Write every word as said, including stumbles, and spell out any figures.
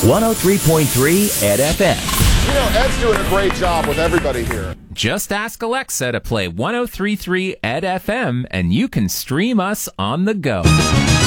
one oh three point three Ed F M. You know, Ed's doing a great job with everybody here. Just ask Alexa to play one oh three point three Ed F M, and you can stream us on the go.